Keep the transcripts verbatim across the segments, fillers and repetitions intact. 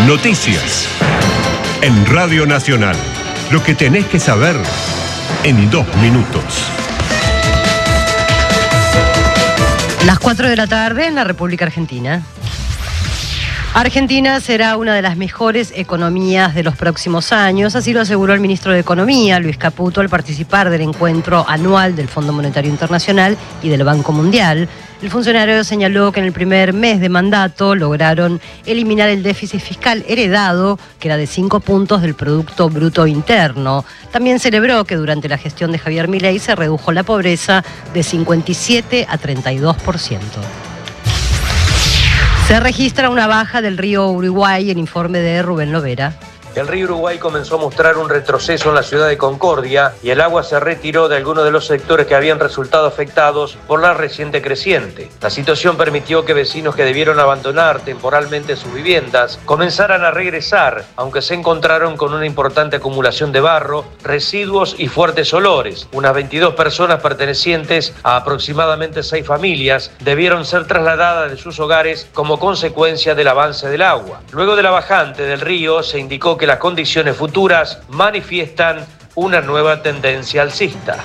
Noticias. En Radio Nacional. Lo que tenés que saber en dos minutos. Las cuatro de la tarde en la República Argentina. Argentina será una de las mejores economías de los próximos años, así lo aseguró el ministro de Economía, Luis Caputo, al participar del encuentro anual del Fondo Monetario Internacional y del Banco Mundial. El funcionario señaló que en el primer mes de mandato lograron eliminar el déficit fiscal heredado, que era de cinco puntos del Producto Bruto Interno. También celebró que durante la gestión de Javier Milei se redujo la pobreza de cincuenta y siete a treinta y dos por ciento. Se registra una baja del río Uruguay, el informe de Rubén Lovera. El río Uruguay comenzó a mostrar un retroceso en la ciudad de Concordia y el agua se retiró de algunos de los sectores que habían resultado afectados por la reciente creciente. La situación permitió que vecinos que debieron abandonar temporalmente sus viviendas comenzaran a regresar, aunque se encontraron con una importante acumulación de barro, residuos y fuertes olores. Unas veintidós personas pertenecientes a aproximadamente seis familias debieron ser trasladadas de sus hogares como consecuencia del avance del agua. Luego de la bajante del río se indicó que que las condiciones futuras manifiestan una nueva tendencia alcista.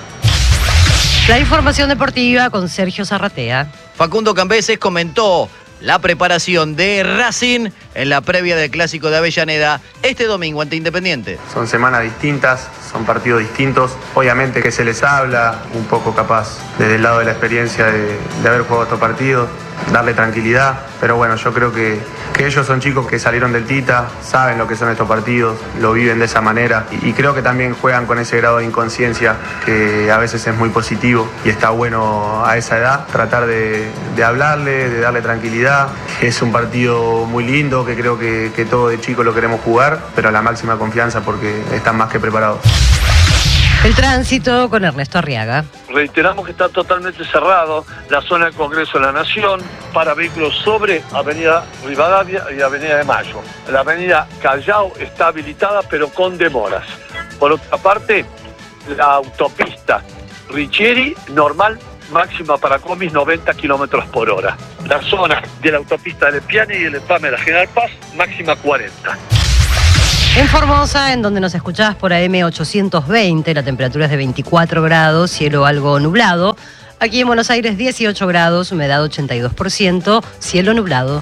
La información deportiva con Sergio Zarratea. Facundo Cambeses comentó la preparación de Racing en la previa del Clásico de Avellaneda este domingo ante Independiente. Son semanas distintas, son partidos distintos. Obviamente que se les habla un poco capaz desde el lado de la experiencia de, de haber jugado estos partidos, darle tranquilidad. Pero bueno, yo creo que, que ellos son chicos que salieron del Tita, saben lo que son estos partidos, lo viven de esa manera y, y creo que también juegan con ese grado de inconsciencia que a veces es muy positivo y está bueno a esa edad tratar de, de hablarle, de darle tranquilidad. Es un partido muy lindo que creo que, que todos de chicos lo queremos jugar, pero a la máxima confianza porque están más que preparados. El tránsito con Ernesto Arriaga. Reiteramos que está totalmente cerrado la zona del Congreso de la Nación para vehículos sobre Avenida Rivadavia y Avenida de Mayo. La Avenida Callao está habilitada pero con demoras. Por otra parte, la autopista Richieri normal, máxima para comis noventa kilómetros por hora. La zona de la autopista del Piani y el Empame de la General Paz, máxima cuarenta. En Formosa, en donde nos escuchás por A M ochocientos veinte, la temperatura es de veinticuatro grados, cielo algo nublado. Aquí en Buenos Aires, dieciocho grados, humedad ochenta y dos por ciento, cielo nublado.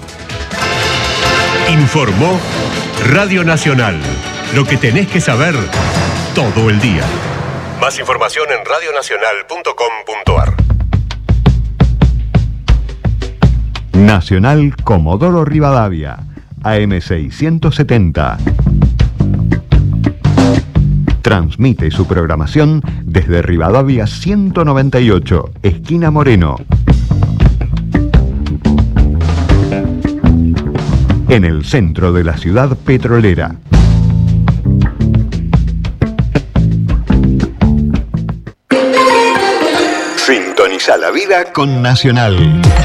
Informó Radio Nacional. Lo que tenés que saber todo el día. Más información en radio nacional punto com punto ar. Nacional Comodoro Rivadavia, A M seiscientos setenta. Transmite su programación desde Rivadavia ciento noventa y ocho, esquina Moreno. En el centro de la ciudad petrolera. Sintoniza la vida con Nacional.